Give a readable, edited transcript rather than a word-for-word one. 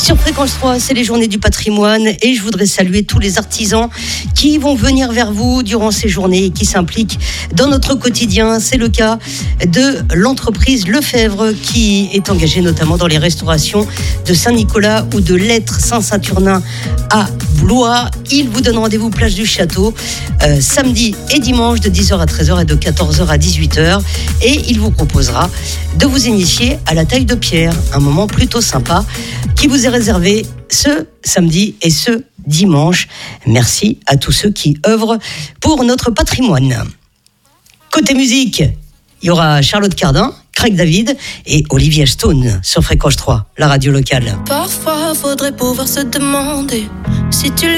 Sur Fréquence 3, c'est les journées du patrimoine et je voudrais saluer tous les artisans qui vont venir vers vous durant ces journées et qui s'impliquent dans notre quotidien. C'est le cas de l'entreprise Lefebvre qui est engagée notamment dans les restaurations de Saint-Nicolas ou de l'Être Saint-Saturnin à Blois. Ils vous donnent rendez-vous plage du Château samedi et dimanche de 10h à 13h et de 14h à 18h et il vous proposera de vous initier à la taille de pierre, un moment plutôt sympa qui vous est réservé ce samedi et ce dimanche. Merci à tous ceux qui œuvrent pour notre patrimoine. Côté musique, il y aura Charlotte Cardin, Craig David et Olivia Stone sur Fréquence 3, la radio locale. Parfois, faudrait pouvoir se demander si tu